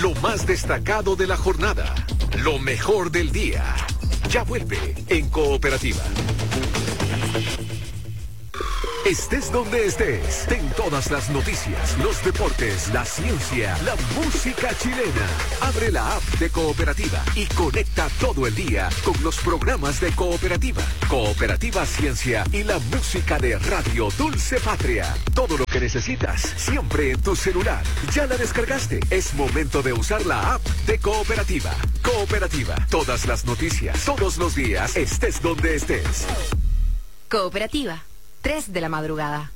Lo más destacado de la jornada. Lo mejor del día. Ya vuelve en Cooperativa. Estés donde estés, ten todas las noticias, los deportes, la ciencia, la música chilena. Abre la app de Cooperativa y conecta todo el día con los programas de Cooperativa. Cooperativa Ciencia y la música de Radio Dulce Patria. Todo lo que necesitas, siempre en tu celular. ¿Ya la descargaste? Es momento de usar la app de Cooperativa. Cooperativa, todas las noticias, todos los días, estés donde estés. Cooperativa. 3 de la madrugada.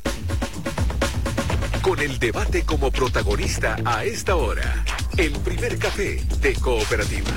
Con el debate como protagonista a esta hora. El primer café de Cooperativa.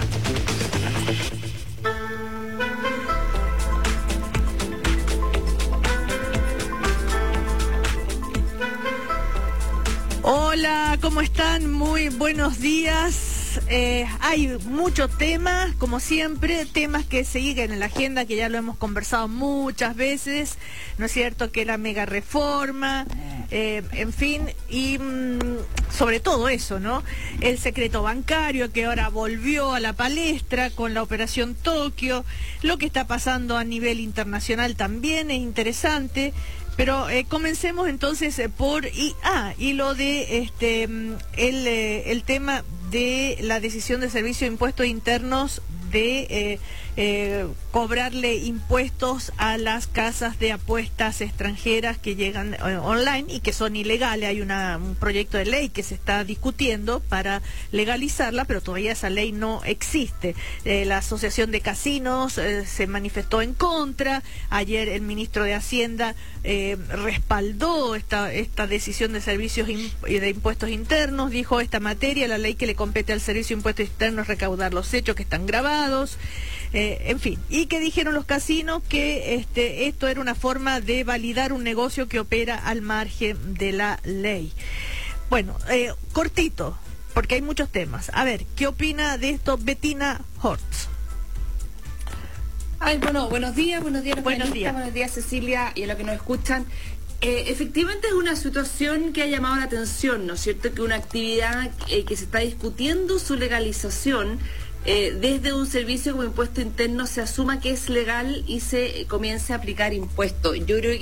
Hola, ¿cómo están? Muy buenos días. Hay muchos temas, como siempre, temas que siguen en la agenda, que ya lo hemos conversado muchas veces, ¿no es cierto? Que la mega reforma, en fin, y sobre todo eso, ¿no? El secreto bancario, que ahora volvió a la palestra con la operación Tokio, lo que está pasando a nivel internacional también es interesante. Pero comencemos entonces por y lo de el tema de la decisión de Servicio de Impuestos Internos de cobrarle impuestos a las casas de apuestas extranjeras que llegan online y que son ilegales. Hay un proyecto de ley que se está discutiendo para legalizarla, pero todavía esa ley no existe. La Asociación de Casinos se manifestó en contra. Ayer el ministro de Hacienda respaldó esta decisión de servicios de impuestos internos. Dijo: esta materia, la ley que le compete al Servicio de Impuestos Internos, recaudar los hechos que están grabados. En fin, y que dijeron los casinos que esto era una forma de validar un negocio que opera al margen de la ley. Bueno, cortito, porque hay muchos temas. A ver, ¿qué opina de esto Bettina Hortz? Ay, bueno, buenos días. Buenos días, Cecilia, y a los que nos escuchan. Efectivamente es una situación que ha llamado la atención, ¿no es cierto? Que una actividad que se está discutiendo su legalización desde un servicio como impuesto interno se asuma que es legal y se comience a aplicar impuestos. Yo creo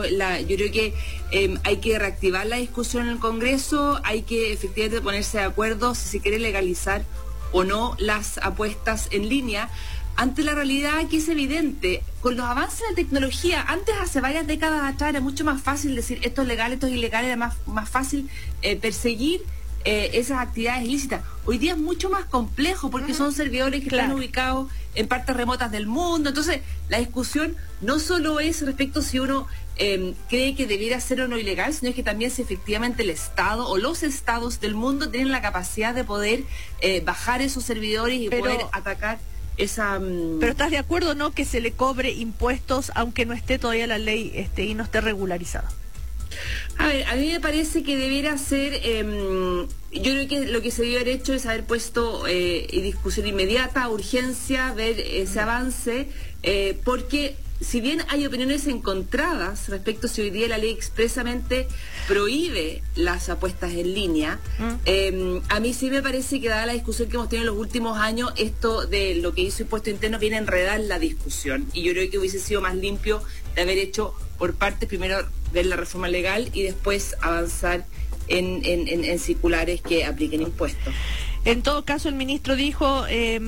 que hay que reactivar la discusión en el Congreso, hay que efectivamente ponerse de acuerdo si se quiere legalizar o no las apuestas en línea, ante la realidad que es evidente. Con los avances de la tecnología, antes, hace varias décadas atrás, era mucho más fácil decir esto es legal, esto es ilegal, era más fácil perseguir esas actividades ilícitas. Hoy día es mucho más complejo porque son servidores que están ubicados en partes remotas del mundo. Entonces, la discusión no solo es respecto si uno cree que debiera ser o no ilegal, sino que también si efectivamente el Estado o los estados del mundo tienen la capacidad de poder bajar esos servidores y poder atacar esa... Pero ¿estás de acuerdo, no, que se le cobre impuestos aunque no esté todavía la ley y no esté regularizada? A ver, a mí me parece que debiera ser, yo creo que lo que se debió haber hecho es haber puesto discusión inmediata, urgencia, ver ese avance, porque si bien hay opiniones encontradas respecto a si hoy día la ley expresamente prohíbe las apuestas en línea, a mí sí me parece que dada la discusión que hemos tenido en los últimos años, esto de lo que hizo Impuesto Interno viene a enredar la discusión, y yo creo que hubiese sido más limpio de haber hecho por partes, primero ver la reforma legal y después avanzar en circulares que apliquen impuestos. En todo caso, el ministro dijo,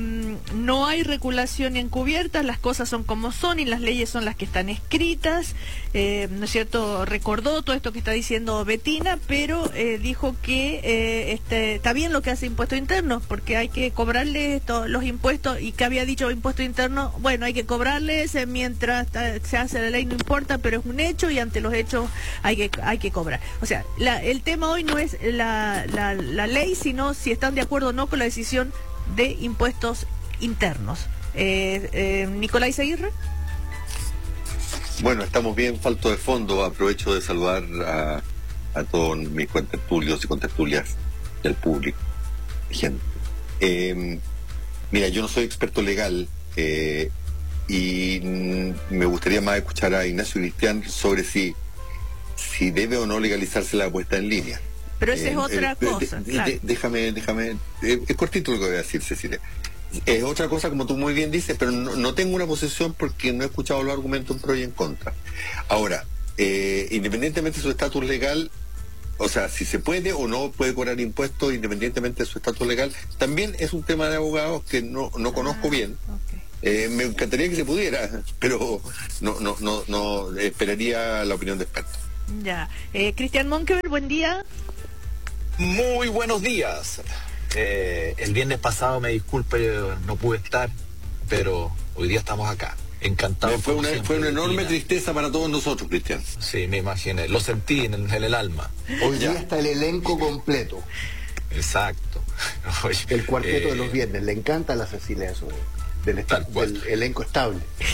no hay regulación encubierta, las cosas son como son y las leyes son las que están escritas, ¿no es cierto? Recordó todo esto que está diciendo Bettina, pero dijo que está bien lo que hace Impuesto Interno, porque hay que cobrarle los impuestos, y que había dicho Impuesto Interno, bueno, hay que cobrarles mientras se hace la ley, no importa, pero es un hecho y ante los hechos hay que cobrar. O sea, el tema hoy no es la ley, sino si están de acuerdo o no con la decisión de impuestos internos. Nicolás Aguirre. Bueno, estamos bien falto de fondo. Aprovecho de saludar a todos mis contertulios y contertulias del público. Gente. Mira, yo no soy experto legal y me gustaría más escuchar a Ignacio Cristian sobre si debe o no legalizarse la apuesta en línea. Pero esa es otra cosa, claro. Déjame, es cortito lo que voy a decir, Cecilia. Es otra cosa, como tú muy bien dices, pero no tengo una posición porque no he escuchado los argumentos en pro y en contra. Ahora, independientemente de su estatus legal, o sea, si se puede o no puede cobrar impuestos independientemente de su estatus legal, también es un tema de abogados que no conozco bien. Okay. Me encantaría que se pudiera, pero no esperaría la opinión de expertos. Ya. Cristian Monkever, buen día. Muy buenos días. El viernes pasado, me disculpe, no pude estar, pero hoy día estamos acá. Encantado. Fue una enorme tristeza para todos nosotros, Cristian. Sí, me imaginé. Lo sentí en el alma. Hoy día está el elenco completo. Exacto. Oye, el cuarteto de los viernes. Le encanta a la Cecilia eso del elenco estable.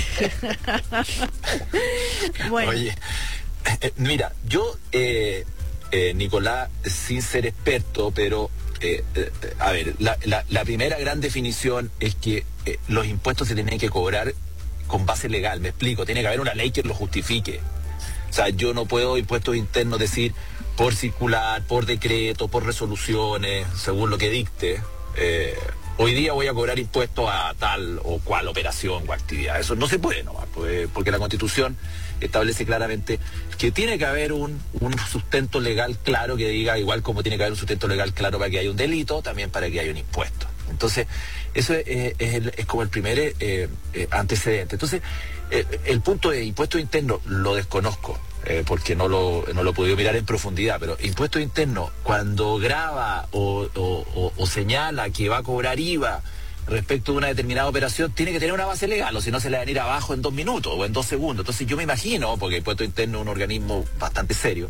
Bueno. Oye, mira, yo, Nicolás, sin ser experto, pero a ver, la primera gran definición es que los impuestos se tienen que cobrar con base legal. Me explico, tiene que haber una ley que lo justifique. O sea, yo no puedo impuestos internos decir por circular, por decreto, por resoluciones, según lo que dicte. Hoy día voy a cobrar impuestos a tal o cual operación o actividad. Eso no se puede nomás, porque la Constitución establece claramente que tiene que haber un sustento legal claro que diga, igual como tiene que haber un sustento legal claro para que haya un delito, también para que haya un impuesto. Entonces, eso es como el primer antecedente. Entonces, el punto de impuestos internos lo desconozco, porque no lo he podido mirar en profundidad, pero impuestos internos, cuando graba o señala que va a cobrar IVA respecto de una determinada operación, tiene que tener una base legal, o si no se le van a ir abajo en 2 minutos o en 2 segundos. Entonces yo me imagino, porque el impuesto interno es un organismo bastante serio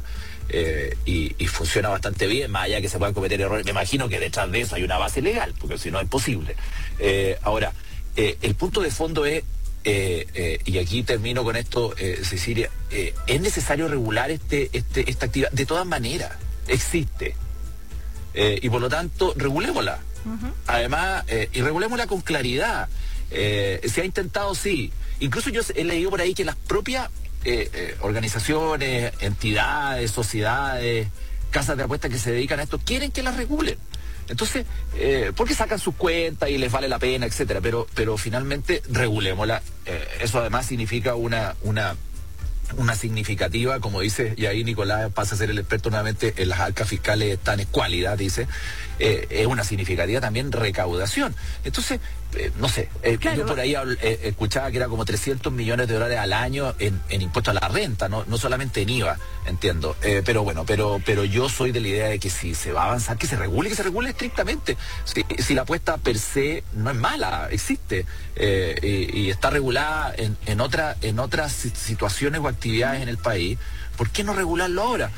y funciona bastante bien, más allá que se puedan cometer errores, me imagino que detrás de eso hay una base legal, porque si no es imposible. Ahora, el punto de fondo es, y aquí termino con esto, Cecilia, es necesario regular esta actividad. De todas maneras, existe. Y por lo tanto, regulémosla. Además, y regulémosla con claridad. Se ha intentado, sí. Incluso yo he leído por ahí que las propias organizaciones, entidades, sociedades, casas de apuestas que se dedican a esto, quieren que las regulen. Entonces, porque sacan sus cuentas y les vale la pena, etcétera, pero finalmente regulémosla. Eso además significa una significativa, como dice, y ahí Nicolás pasa a ser el experto nuevamente en las arcas fiscales tan escuálidas, dice, es una significativa también recaudación. Entonces, no sé, claro. Yo por ahí escuchaba que era como $300 millones al año en impuestos a la renta, no solamente en IVA, entiendo. Pero bueno, pero yo soy de la idea de que si se va a avanzar, que se regule estrictamente. Si la apuesta per se no es mala, existe, y está regulada en otras situaciones o actividades en el país, ¿por qué no regularlo ahora?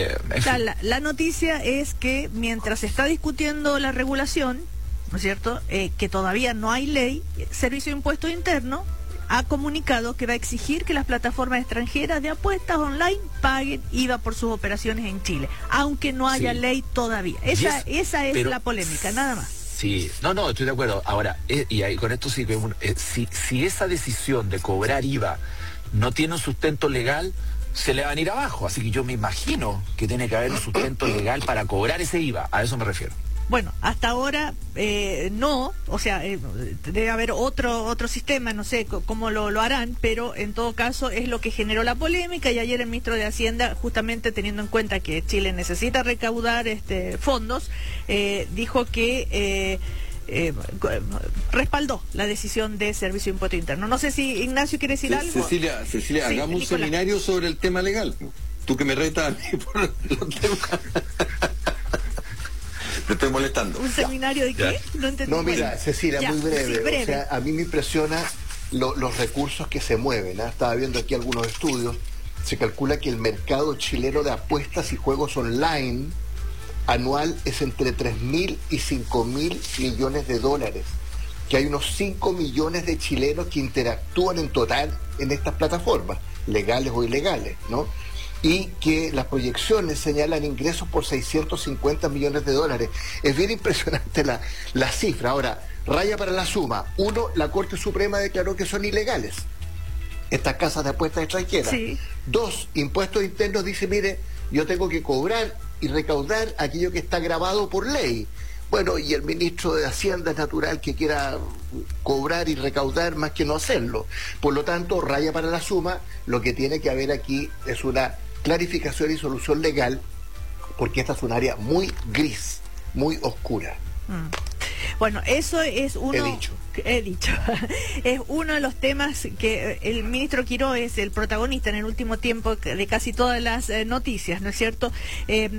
La noticia es que mientras se está discutiendo la regulación, ¿no es cierto?, que todavía no hay ley, Servicio de Impuestos Internos ha comunicado que va a exigir que las plataformas extranjeras de apuestas online paguen IVA por sus operaciones en Chile, aunque no haya ley todavía. Esa es la polémica, nada más. Sí, no, estoy de acuerdo. Ahora, y ahí, con esto sí que si esa decisión de cobrar IVA no tiene un sustento legal, se le van a ir abajo. Así que yo me imagino que tiene que haber un sustento legal para cobrar ese IVA. A eso me refiero. Bueno, hasta ahora no, o sea, debe haber otro sistema, no sé cómo lo harán, pero en todo caso es lo que generó la polémica, y ayer el ministro de Hacienda, justamente teniendo en cuenta que Chile necesita recaudar fondos, dijo que respaldó la decisión de Servicio de Impuesto Interno. No sé si Ignacio quiere decir algo. Cecilia, sí, hagamos un seminario sobre el tema legal. Tú que me retas a mí por los temas. Te estoy molestando. ¿Un seminario de qué? No entendí. No, mira, Cecilia, muy breve. Sí, breve. O sea, a mí me impresiona los recursos que se mueven. Estaba viendo aquí algunos estudios. Se calcula que el mercado chileno de apuestas y juegos online anual es entre 3.000 y 5.000 millones de dólares. Que hay unos 5 millones de chilenos que interactúan en total en estas plataformas, legales o ilegales, ¿no? Y que las proyecciones señalan ingresos por 650 millones de dólares. Es bien impresionante la cifra. Ahora, raya para la suma. 1, la Corte Suprema declaró que son ilegales estas casas de apuestas extranjeras. Sí. 2, Impuestos Internos dice, mire, yo tengo que cobrar y recaudar aquello que está grabado por ley. Bueno, y el ministro de Hacienda es natural que quiera cobrar y recaudar más que no hacerlo. Por lo tanto, raya para la suma, lo que tiene que haber aquí es una clarificación y solución legal, porque esta es un área muy gris, muy oscura. Bueno, eso es uno... He dicho. Es uno de los temas que el ministro Quiró es el protagonista en el último tiempo de casi todas las noticias, ¿no es cierto?